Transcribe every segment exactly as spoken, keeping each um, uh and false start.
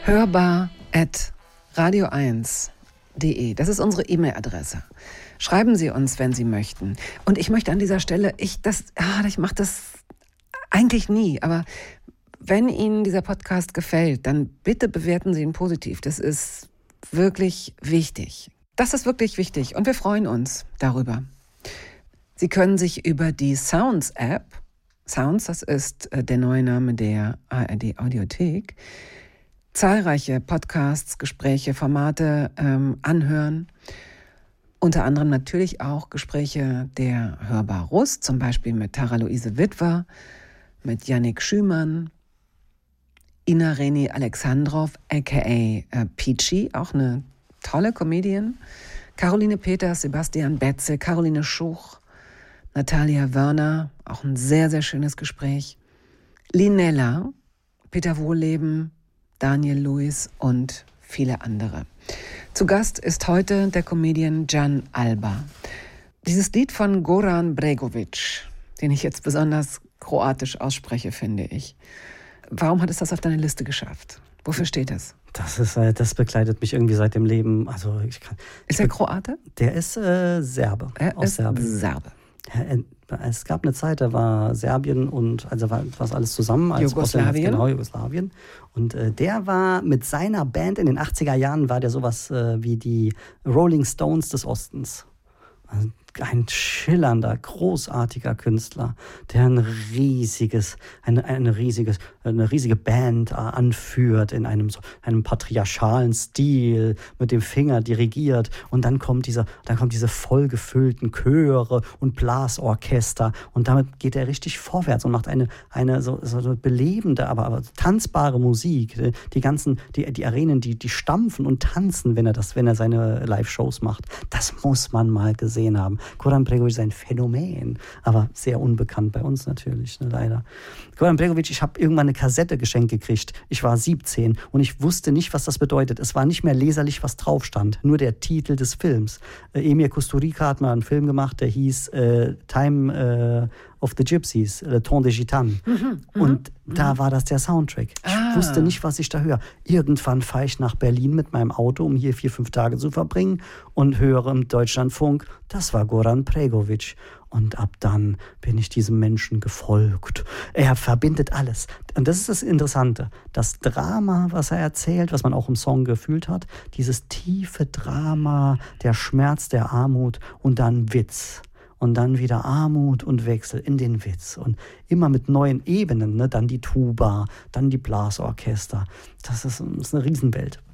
hörbar at radio eins punkt de. Das ist unsere E-Mail-Adresse. Schreiben Sie uns, wenn Sie möchten. Und ich möchte an dieser Stelle, ich, das, ah, ich mache das eigentlich nie, aber wenn Ihnen dieser Podcast gefällt, dann bitte bewerten Sie ihn positiv. Das ist wirklich wichtig. Das ist wirklich wichtig und wir freuen uns darüber. Sie können sich über die Sounds-App, Sounds, das ist der neue Name der A R D-Audiothek, zahlreiche Podcasts, Gespräche, Formate ähm, anhören. Unter anderem natürlich auch Gespräche der Hörbar Russ, zum Beispiel mit Tara-Luise Witwer, mit Yannick Schümann, Ina Reni Alexandrov, aka äh, Peachy, auch eine tolle Comedian, Caroline Peters, Sebastian Betze, Caroline Schuch, Natalia Wörner, auch ein sehr, sehr schönes Gespräch, Linella, Peter Wohlleben, Daniel Lewis und viele andere. Zu Gast ist heute der Comedian Jan Alba. Dieses Lied von Goran Bregović, den ich jetzt besonders kroatisch ausspreche, finde ich. Warum hat es das auf deine Liste geschafft? Wofür steht es? Das ist, das begleitet mich irgendwie seit dem Leben. Also ich kann, ist er Kroate? Der ist äh, Serbe. Er aus ist Serbien. Serbe. Es gab eine Zeit, da war Serbien und also war das alles zusammen. Als Jugoslawien. Genau, Jugoslawien. Und äh, der war mit seiner Band in den achtziger Jahren, war der sowas äh, wie die Rolling Stones des Ostens. Also ein schillernder, großartiger Künstler, der ein riesiges, eine, eine, riesiges, eine riesige Band anführt in einem, so, einem patriarchalen Stil, mit dem Finger dirigiert. Und dann kommt diese, dann kommt diese vollgefüllten Chöre und Blasorchester. Und damit geht er richtig vorwärts und macht eine, eine so, so belebende, aber, aber tanzbare Musik. Die ganzen, die, die Arenen, die, die stampfen und tanzen, wenn er das, wenn er seine Live-Shows macht. Das muss man mal gesehen haben. Goran Bregović ist ein Phänomen, aber sehr unbekannt bei uns natürlich, ne, leider. Goran Bregović, ich habe irgendwann eine Kassette geschenkt gekriegt. Ich war siebzehn und ich wusste nicht, was das bedeutet. Es war nicht mehr leserlich, was drauf stand, nur der Titel des Films. Äh, Emir Kusturica hat mal einen Film gemacht, der hieß äh, Time äh, of the Gypsies, Le Temps des Gitanes. Mhm, und mhm. da war das der Soundtrack. Ich ah. wusste nicht, was ich da höre. Irgendwann fahre ich nach Berlin mit meinem Auto, um hier vier, fünf Tage zu verbringen und höre im Deutschlandfunk, das war Goran Bregović. Und ab dann bin ich diesem Menschen gefolgt. Er verbindet alles. Und das ist das Interessante. Das Drama, was er erzählt, was man auch im Song gefühlt hat, dieses tiefe Drama, der Schmerz, der Armut und dann Witz. Und dann wieder Armut und Wechsel in den Witz. Und immer mit neuen Ebenen, ne? Dann die Tuba, dann die Blasorchester. Das ist, das ist eine Riesenwelt.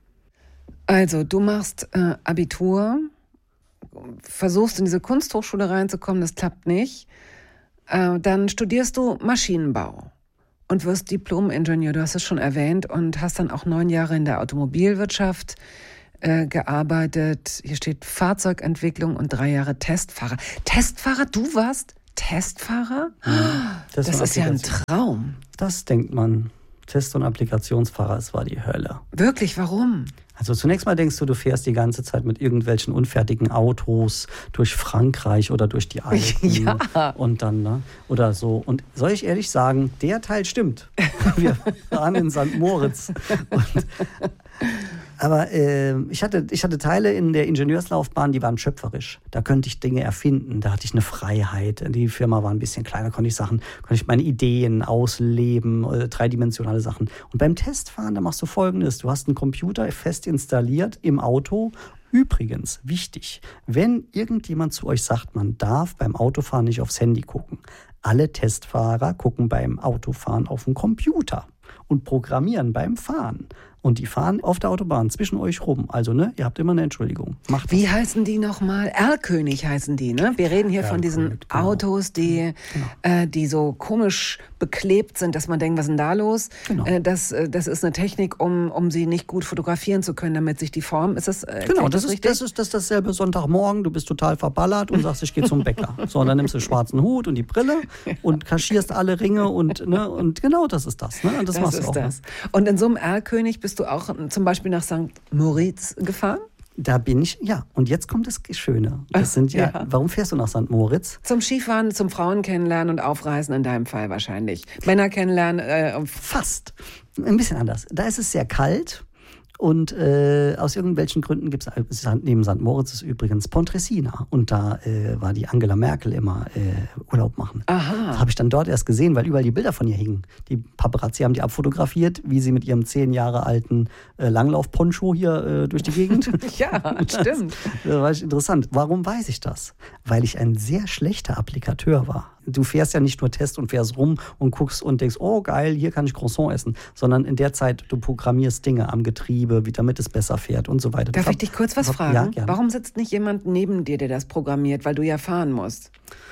Also, du machst äh, Abitur, versuchst in diese Kunsthochschule reinzukommen, das klappt nicht. Äh, dann studierst du Maschinenbau und wirst Diplom-Ingenieur, du hast es schon erwähnt, und hast dann auch neun Jahre in der Automobilwirtschaft äh, gearbeitet. Hier steht Fahrzeugentwicklung und drei Jahre Testfahrer. Testfahrer? Du warst Testfahrer? Ja, das das ist ja ein Traum. Das denkt man. Test- und Applikationsfahrer, es war die Hölle. Wirklich? Warum? Also zunächst mal denkst du, du fährst die ganze Zeit mit irgendwelchen unfertigen Autos durch Frankreich oder durch die Alpen. Ja. Und dann, ne? Oder so. Und soll ich ehrlich sagen, der Teil stimmt. Wir waren in Sankt Moritz. Und, aber äh, ich, hatte, ich hatte Teile in der Ingenieurslaufbahn, die waren schöpferisch. Da könnte ich Dinge erfinden, da hatte ich eine Freiheit. Die Firma war ein bisschen kleiner, konnte ich Sachen, konnte ich meine Ideen ausleben, äh, dreidimensionale Sachen. Und beim Testfahren, da machst du Folgendes. Du hast einen Computer fest installiert im Auto. Übrigens, wichtig, wenn irgendjemand zu euch sagt, man darf beim Autofahren nicht aufs Handy gucken. Alle Testfahrer gucken beim Autofahren auf den Computer und programmieren beim Fahren. Und die fahren auf der Autobahn zwischen euch rum. Also, ne, ihr habt immer eine Entschuldigung. Macht Wie heißen die nochmal? Erlkönig heißen die, ne? Wir reden hier Erlkönig, von diesen genau. Autos, die, genau. äh, die so komisch beklebt sind, dass man denkt, was ist denn da los? Genau. Äh, das, äh, das ist eine Technik, um, um sie nicht gut fotografieren zu können, damit sich die Form... Ist das, äh, genau, das, das, ist, das, ist, das ist dasselbe Sonntagmorgen. Du bist total verballert und sagst, ich gehe zum Bäcker. So, und dann nimmst du den schwarzen Hut und die Brille und kaschierst alle Ringe und, ne, und genau das ist das. Ne? Und das, das machst ist du auch. Das. Und in so einem Erlkönig bist du auch zum Beispiel nach Sankt Moritz gefahren? Da bin ich, ja. Und jetzt kommt das Schöne. Das sind ja, ja. Warum fährst du nach Sankt Moritz? Zum Skifahren, zum Frauen kennenlernen und aufreisen in deinem Fall wahrscheinlich. Männer kennenlernen. Äh, Fast. Ein bisschen anders. Da ist es sehr kalt. Und äh, aus irgendwelchen Gründen gibt es, neben Sankt Moritz ist übrigens Pontresina. Und da äh, war die Angela Merkel immer äh, Urlaub machen. Aha. Das habe ich dann dort erst gesehen, weil überall die Bilder von ihr hingen. Die Paparazzi haben die abfotografiert, wie sie mit ihrem zehn Jahre alten äh, Langlauf-Poncho hier äh, durch die Gegend. Ja, stimmt. Das, das war interessant. Warum weiß ich das? Weil ich ein sehr schlechter Applikateur war. Du fährst ja nicht nur Test und fährst rum und guckst und denkst, oh geil, hier kann ich Croissant essen, sondern in der Zeit, du programmierst Dinge am Getriebe, wie, damit es besser fährt und so weiter. Darf das ich dich kurz was hab, fragen? Ja, gerne. Warum sitzt nicht jemand neben dir, der das programmiert, weil du ja fahren musst?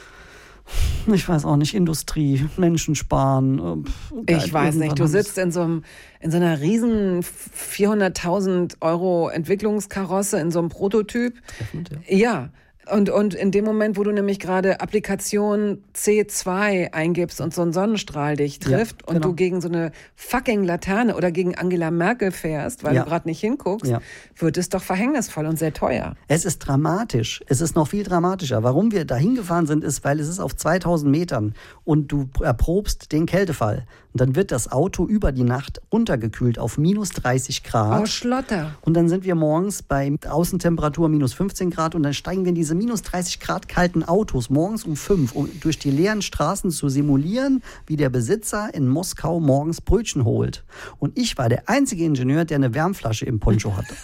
Ich weiß auch nicht, Industrie, Menschen sparen. Ich weiß nicht, du sitzt in so, einem, in so einer riesen vierhunderttausend Euro Entwicklungskarosse, in so einem Prototyp. Treffend, ja. Ja. Und, und in dem Moment, wo du nämlich gerade Applikation C zwei eingibst und so ein Sonnenstrahl dich trifft, ja, genau, und du gegen so eine fucking Laterne oder gegen Angela Merkel fährst, weil, ja, du gerade nicht hinguckst, ja, wird es doch verhängnisvoll und sehr teuer. Es ist dramatisch. Es ist noch viel dramatischer. Warum wir da hingefahren sind, ist, weil es ist auf zweitausend Metern und du erprobst den Kältefall. Und dann wird das Auto über die Nacht runtergekühlt auf minus dreißig Grad. Oh, Schlotter. Und dann sind wir morgens bei Außentemperatur minus fünfzehn Grad und dann steigen wir in diese minus dreißig Grad kalten Autos morgens um fünf, um durch die leeren Straßen zu simulieren, wie der Besitzer in Moskau morgens Brötchen holt. Und ich war der einzige Ingenieur, der eine Wärmflasche im Poncho hatte.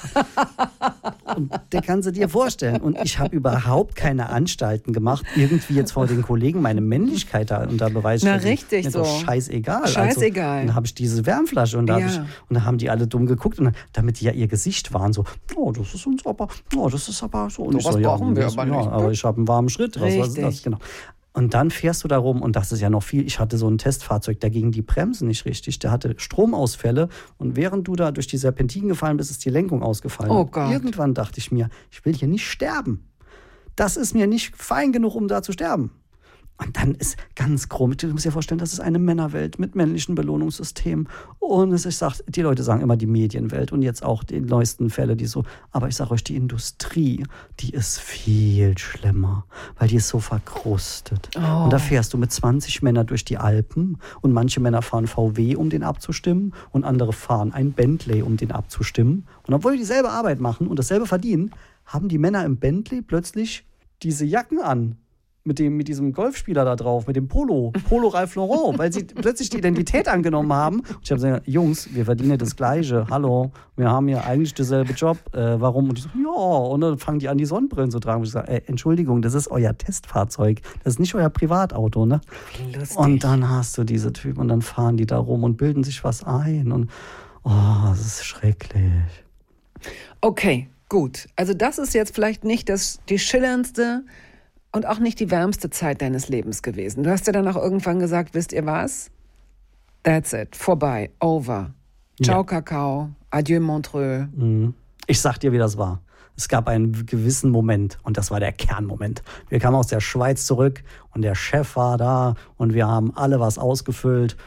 Und der kannst du dir vorstellen. Und ich habe überhaupt keine Anstalten gemacht, irgendwie jetzt vor den Kollegen meine Männlichkeit da unter Beweis zu stellen. Na, richtig mir so. Doch scheißegal. Scheißegal. Also, dann habe ich diese Wärmflasche und da, ja, ich, und da haben die alle dumm geguckt, und dann, damit die ja ihr Gesicht waren, so, oh, das ist uns aber, oh, das ist aber so. Und was so, brauchen ja, wir das, aber ja, nicht. Aber ich habe einen warmen Schritt. Was, was ist das? Genau. Und dann fährst du da rum und das ist ja noch viel. Ich hatte so ein Testfahrzeug, da gingen die Bremsen nicht richtig. Der hatte Stromausfälle und während du da durch die Serpentinen gefallen bist, ist die Lenkung ausgefallen. Oh Gott. Irgendwann dachte ich mir, ich will hier nicht sterben. Das ist mir nicht fein genug, um da zu sterben. Und dann ist ganz komisch, du musst dir vorstellen, das ist eine Männerwelt mit männlichen Belohnungssystemen. Und es, ich sag, die Leute sagen immer die Medienwelt und jetzt auch die neuesten Fälle, die so, aber ich sage euch, die Industrie, die ist viel schlimmer, weil die ist so verkrustet. Oh. Und da fährst du mit zwanzig Männern durch die Alpen und manche Männer fahren V W, um den abzustimmen und andere fahren ein Bentley, um den abzustimmen. Und obwohl die dieselbe Arbeit machen und dasselbe verdienen, haben die Männer im Bentley plötzlich diese Jacken an. Mit, dem, mit diesem Golfspieler da drauf, mit dem Polo, Polo Ralph Lauren, weil sie plötzlich die Identität angenommen haben. Und ich habe gesagt, Jungs, wir verdienen das Gleiche, hallo, wir haben ja eigentlich denselben Job, äh, warum? Und die so, ja, und dann fangen die an, die Sonnenbrillen zu tragen. Und ich sage, ey, Entschuldigung, das ist euer Testfahrzeug, das ist nicht euer Privatauto, ne? Lustig. Und dann hast du diese Typen und dann fahren die da rum und bilden sich was ein und, oh, das ist schrecklich. Okay, gut, also das ist jetzt vielleicht nicht das, die schillerndste und auch nicht die wärmste Zeit deines Lebens gewesen. Du hast ja dann auch irgendwann gesagt, wisst ihr was? That's it, vorbei, over. Ciao, ja. Kakao, adieu, Montreux. Ich sag dir, wie das war. Es gab einen gewissen Moment und das war der Kernmoment. Wir kamen aus der Schweiz zurück und der Chef war da und wir haben alle was ausgefüllt